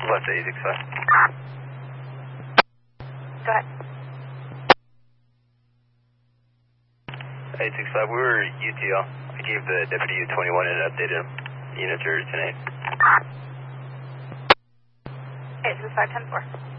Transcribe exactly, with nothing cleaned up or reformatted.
Left eight six five. Go ahead. eight six five, we were U T L. I gave the deputy U twenty-one and updated him. Units are ten eight. eight six five ten four.